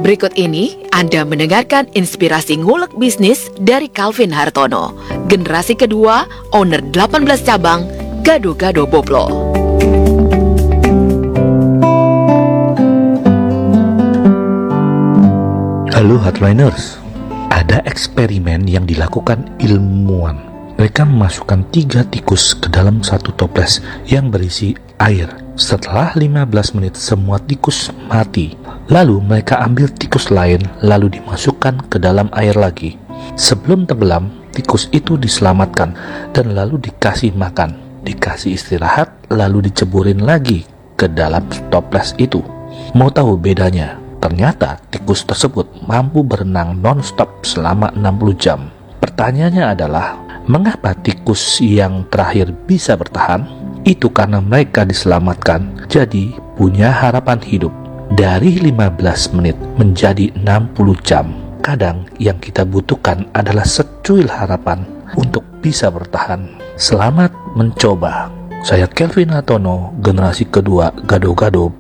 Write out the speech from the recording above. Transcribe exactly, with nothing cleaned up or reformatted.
Berikut ini Anda mendengarkan inspirasi ngulek bisnis dari Calvin Hartono, generasi kedua, owner delapan belas cabang, Gado-Gado Boplo. Halo Hardliners, ada eksperimen yang dilakukan ilmuwan. Mereka memasukkan tiga tikus ke dalam satu toples yang berisi air. Setelah lima belas menit semua tikus mati. Lalu mereka ambil tikus lain lalu dimasukkan ke dalam air lagi. Sebelum tenggelam, tikus itu diselamatkan dan lalu dikasih makan, dikasih istirahat, lalu diceburin lagi ke dalam toples itu. Mau tahu bedanya? Ternyata tikus tersebut mampu berenang non-stop selama enam puluh jam. Pertanyaannya adalah, mengapa tikus yang terakhir bisa bertahan? Itu karena mereka diselamatkan, jadi punya harapan hidup. Dari lima belas menit menjadi enam puluh jam. Kadang yang kita butuhkan adalah secuil harapan untuk bisa bertahan. Selamat mencoba. Saya Calvin Hartono, generasi kedua Gado-Gado